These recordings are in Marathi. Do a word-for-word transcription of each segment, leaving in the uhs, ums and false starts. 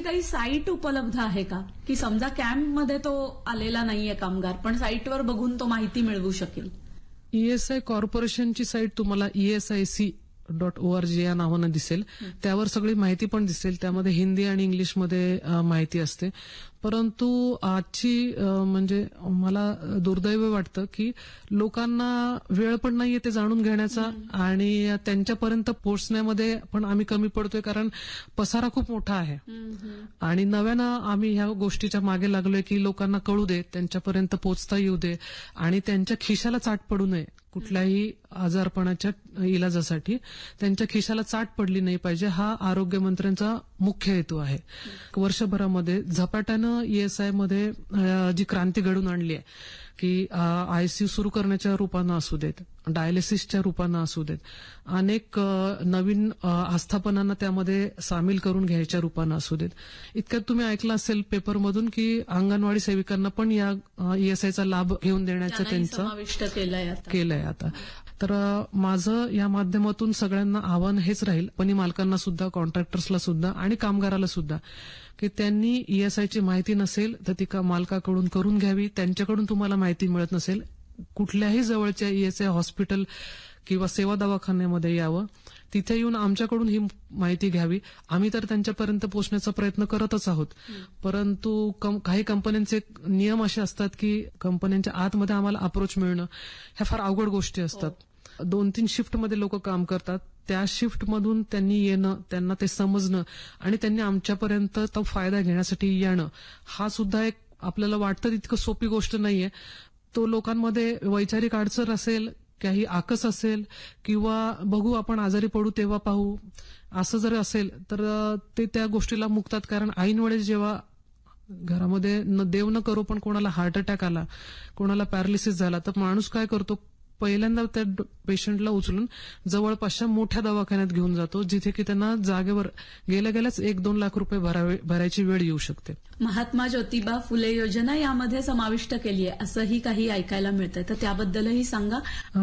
काही साईट उपलब्ध आहे का, की समजा कॅम्पमध्ये तो आलेला नाहीये कामगार, पण साईटवर बघून तो माहिती मिळवू शकेल? ईएसआय कॉर्पोरेशनची साईट तुम्हाला ईएसआयसी डॉट ओआरजी या नावानं दिसेल. त्यावर सगळी माहिती पण दिसेल. त्यामध्ये हिंदी आणि इंग्लिशमध्ये माहिती असते. परंतु आजची म्हणजे मला दुर्दैव वाटतं की लोकांना वेळ पण नाहीये ते जाणून घेण्याचा आणि त्यांच्यापर्यंत पोहोचण्यामध्ये पण आम्ही कमी पडतोय, कारण पसारा खूप मोठा आहे. आणि नव्यानं आम्ही ह्या गोष्टीच्या मागे लागलोय की लोकांना कळू दे, त्यांच्यापर्यंत पोहोचता येऊ दे आणि त्यांच्या खिशाला चाट पडू नये. कुठल्याही आजारपणाच्या इलाजासाठी त्यांच्या खिशाला चाट पडली नाही पाहिजे, हा आरोग्यमंत्र्यांचा मुख्य हेतू आहे. वर्षभरामध्ये झपाट्यानं ईएसआय मध्ये जी क्रांती घडून आणली आहे की आयसीयू सुरू करण्याच्या रूपानं असू देत, डायलिसिसच्या रूपानं असू देत, अनेक नवीन आस्थापनांना त्यामध्ये सामील करून घ्यायच्या रूपानं असू देत. इतक्यात तुम्ही ऐकलं असेल पेपरमधून की अंगणवाडी सेविकांना पण या ईएसआयचा लाभ घेऊन देण्याचं त्यांचं केलंय आता. तर माझं या माध्यमातून सगळ्यांना आव्हान हेच राहील, कंपनी मालकांना सुद्धा, कॉन्ट्रॅक्टर्सला सुद्धा आणि कामगाराला सुद्धा, की त्यांनी ईएसआयची माहिती नसेल तर ती मालकाकडून करून घ्यावी. त्यांच्याकडून तुम्हाला माहिती मिळत नसेल, कुठल्याही जवळच्या ईएसआय हॉस्पिटल किंवा सेवा दवाखान्यामध्ये यावं, तिथे येऊन आमच्याकडून ही माहिती घ्यावी. आम्ही तर त्यांच्यापर्यंत पोहोचण्याचा प्रयत्न करतच आहोत. परंतु काही कंपन्यांचे नियम असे असतात की कंपन्यांच्या आतमध्ये आम्हाला अप्रोच मिळणं ह्या फार अवघड गोष्टी असतात. दोन तीन शिफ्टमध्ये लोक काम करतात. त्या शिफ्टमधून त्यांनी येणं, त्यांना ते समजणं आणि त्यांनी आमच्यापर्यंत तो फायदा घेण्यासाठी येणं, हा सुद्धा एक आपल्याला वाटतं तितकं सोपी गोष्ट नाहीये. तो लोकांमध्ये वैचारिक अडचण असेल, काही आकस असेल किंवा बघू आपण आजारी पडू तेव्हा पाहू असं जर असेल तर ते त्या गोष्टीला मुकतात. कारण ऐन वेळेस जेव्हा घरामध्ये देव न करो पण कोणाला हार्ट अटॅक आला, कोणाला पॅरालिसिस झाला, तर माणूस काय करतो, पहिल्यांदा त्या पेशंटला उचलून जवळपासच्या मोठ्या दवाखान्यात घेऊन जातो, जिथे की त्यांना जागेवर गेल्या गेल्याच एक दोन लाख रुपये भरायची वेळ येऊ शकते. महात्मा ज्योतिबा फुले योजना यामध्ये समाविष्ट केली आहे असंही काही ऐकायला मिळतंय, तर त्याबद्दलही सांगा.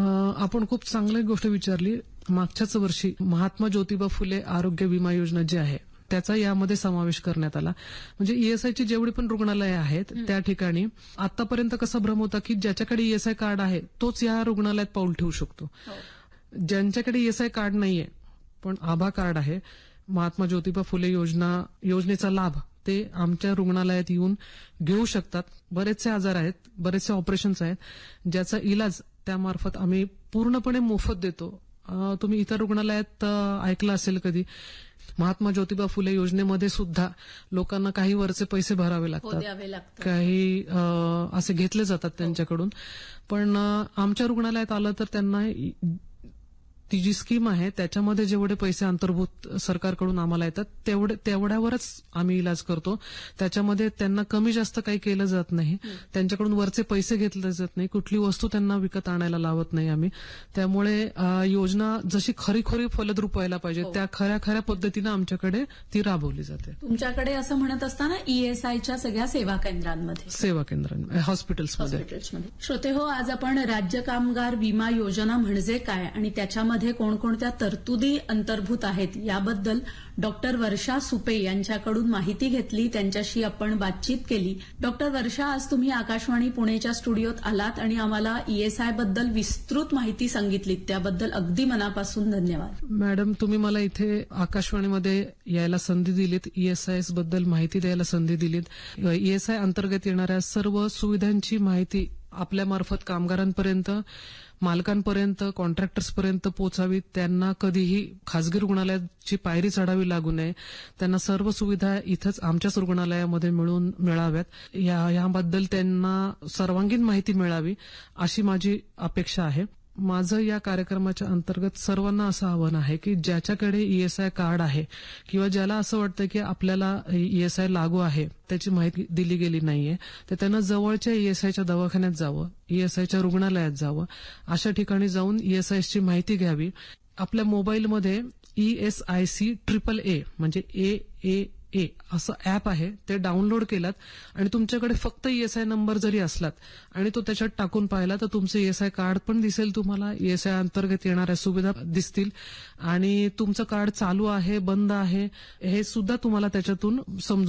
आपण खूप चांगली गोष्ट विचारली. मागच्याच वर्षी महात्मा ज्योतिबा फुले आरोग्य विमा योजना जी आहे त्याचा यामध्ये समावेश करण्यात आला. म्हणजे ईएसआयची जेवढी पण रुग्णालय आहेत त्या ठिकाणी आतापर्यंत कसा भ्रम होता की ज्याच्याकडे ईएसआय कार्ड आहे तोच या रुग्णालयात पाऊल ठेवू शकतो. ज्यांच्याकडे ईएसआय कार्ड नाहीये पण आभा कार्ड आहे, महात्मा ज्योतिबा फुले योजना योजनेचा लाभ ते आमच्या रुग्णालयात येऊन घेऊ शकतात. बरेचसे आजार आहेत, बरेचसे ऑपरेशन्स आहेत ज्याचा इलाज त्यामार्फत आम्ही पूर्णपणे मोफत देतो. तुम्ही इतर रुग्णालयात ऐकलं असेल कधी, महात्मा ज्योतिबा फुले योजनेमध्ये सुद्धा लोकांना काही वरचे पैसे भरावे लागतात, काही असे घेतले जातात त्यांच्याकडून. पण आमच्या रुग्णालयात आलं तर त्यांना ती जी स्कीम आहे त्याच्यामध्ये जेवढे पैसे अंतर्भूत सरकारकडून आम्हाला येतात तेवढे तेवढ्यावरच आम्ही इलाज करतो. त्याच्यामध्ये त्यांना कमी जास्त काही केलं जात नाही, त्यांच्याकडून वरचे पैसे घेतले जात नाही, कुठली वस्तू त्यांना विकत आणायला लावत नाही आम्ही. त्यामुळे योजना जशी खरीखोरी फलद्रूप व्हायला पाहिजे त्या खऱ्या खऱ्या पद्धतीनं आमच्याकडे ती राबवली जाते. तुमच्याकडे असं म्हणत असताना ईएसआयच्या सगळ्या सेवा केंद्रांमध्ये सेवा केंद्रांमध्ये हॉस्पिटल्समध्ये. श्रोते हो, आज आपण राज्य कामगार विमा योजना म्हणजे काय आणि त्याच्यामध्ये कोणकोणत्या तरतुदी अंतर्भूत आहेत याबद्दल डॉक्टर वर्षा सुपे यांच्याकडून माहिती घेतली, त्यांच्याशी आपण बातचीत केली. डॉक्टर वर्षा, आज तुम्ही आकाशवाणी पुणेच्या स्टुडिओत आलात आणि आम्हाला ईएसआय बद्दल विस्तृत माहिती सांगितलीत, त्याबद्दल अगदी मनापासून धन्यवाद. मॅडम, तुम्ही मला इथे आकाशवाणीमध्ये यायला संधी दिलीत, ईएसआय बद्दल माहिती द्यायला संधी दिलीत. ईएसआय अंतर्गत येणाऱ्या सर्व सुविधांची माहिती आपल्यामार्फत कामगारांपर्यंत, मालकांपर्यंत, कॉन्ट्रॅक्टर्सपर्यंत पोहोचावी. त्यांना कधीही खासगी रुग्णालयाची पायरी चढावी लागू नये. त्यांना सर्व सुविधा इथंच आमच्याच रुग्णालयामध्ये मिळून मिळाव्यात, या याबद्दल त्यांना सर्वांगीण माहिती मिळावी अशी माझी अपेक्षा आहे. माझं या कार्यक्रमाच्या अंतर्गत सर्वांना असं आव्हान आहे की ज्याच्याकडे ईएसआय कार्ड आहे किंवा ज्याला असं वाटतं की आपल्याला ईएसआय लागू आहे, त्याची माहिती दिली गेली नाहीये, तर त्यांना जवळच्या ईएसआयच्या दवाखान्यात जावं, ईएसआयच्या रुग्णालयात जावं, अशा ठिकाणी जाऊन ईएसआयची माहिती घ्यावी. आपल्या मोबाईलमध्ये ईएसआयसी ट्रिपल ए म्हणजे ए ए ए असं ऍप आहे, ते डाउनलोड केलात आणि तुमच्याकडे फक्त ईएसआय नंबर जरी असलात आणि तो त्याच्यात टाकून पाहिला तर तुमचं ईएसआय कार्ड पण दिसेल, तुम्हाला ईएसआय अंतर्गत येणाऱ्या सुविधा दिसतील आणि तुमचं कार्ड चालू आहे बंद आहे हे सुद्धा तुम्हाला त्याच्यातून समजून